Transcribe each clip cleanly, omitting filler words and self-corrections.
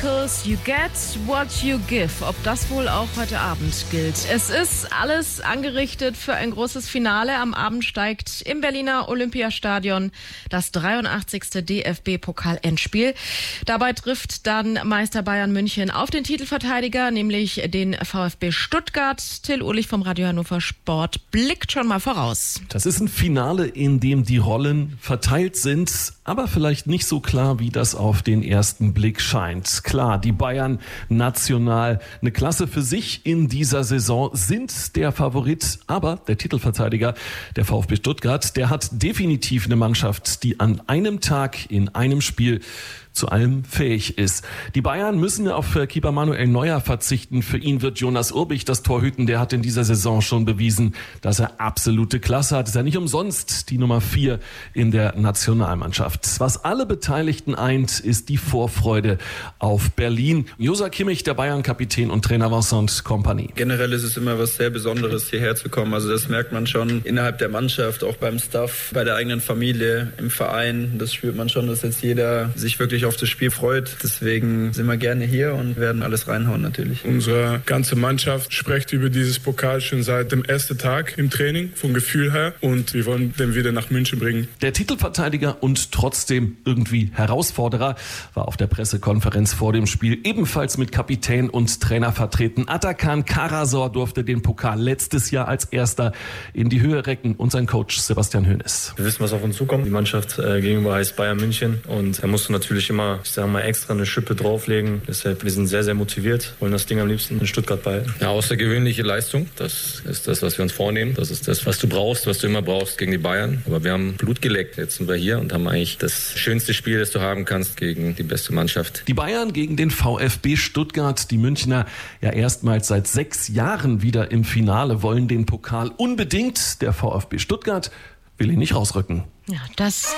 because you get what you give. Ob das wohl auch heute Abend gilt. Es ist alles angerichtet für ein großes Finale. Am Abend steigt im Berliner Olympiastadion das 83. DFB-Pokal-Endspiel. Dabei trifft dann Meister Bayern München auf den Titelverteidiger, nämlich den VfB Stuttgart. Till Uhlich vom Radio Hannover Sport blickt schon mal voraus. Das ist ein Finale, in dem die Rollen verteilt sind, aber vielleicht nicht so klar, wie das auf den ersten Blick scheint. Klar, die Bayern national eine Klasse für sich in dieser Saison, sind der Favorit, aber der Titelverteidiger, der VfB Stuttgart, der hat definitiv eine Mannschaft, die an einem Tag in einem Spiel zu allem fähig ist. Die Bayern müssen auf Keeper Manuel Neuer verzichten. Für ihn wird Jonas Urbich das Tor hüten. Der hat in dieser Saison schon bewiesen, dass er absolute Klasse hat. Ist ja nicht umsonst die Nummer 4 in der Nationalmannschaft. Was alle Beteiligten eint, ist die Vorfreude auf Berlin. Josa Kimmich, der Bayern-Kapitän und Trainer Vincent Kompany. Generell ist es immer was sehr Besonderes, hierher zu kommen. Also das merkt man schon innerhalb der Mannschaft, auch beim Staff, bei der eigenen Familie, im Verein. Das spürt man schon, dass jetzt jeder sich wirklich auf das Spiel freut. Deswegen sind wir gerne hier und werden alles reinhauen natürlich. Unsere ganze Mannschaft spricht über dieses Pokal schon seit dem ersten Tag im Training, vom Gefühl her. Und wir wollen den wieder nach München bringen. Der Titelverteidiger und trotzdem irgendwie Herausforderer war auf der Pressekonferenz vor dem Spiel ebenfalls mit Kapitän und Trainer vertreten. Atakan Karasor durfte den Pokal letztes Jahr als Erster in die Höhe recken und sein Coach Sebastian Hoeneß. Wir wissen, was auf uns zukommt. Die Mannschaft gegenüber heißt Bayern München und da musst du natürlich immer, extra eine Schippe drauflegen. Deshalb, wir sind sehr, sehr motiviert, wollen das Ding am liebsten in Stuttgart behalten. Ja, außergewöhnliche Leistung. Das ist das, was wir uns vornehmen. Das ist das, was du brauchst, was du immer brauchst gegen die Bayern. Aber wir haben Blut geleckt. Jetzt sind wir hier und haben eigentlich das schönste Spiel, das du haben kannst gegen die beste Mannschaft. Die Bayern gegen den VfB Stuttgart. Die Münchner ja erstmals seit 6 Jahren wieder im Finale, wollen den Pokal unbedingt. Der VfB Stuttgart will ihn nicht rausrücken. Ja, das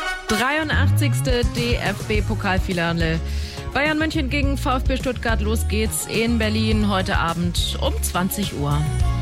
83. DFB-Pokalfinale. Bayern München gegen VfB Stuttgart. Los geht's in Berlin heute Abend um 20 Uhr.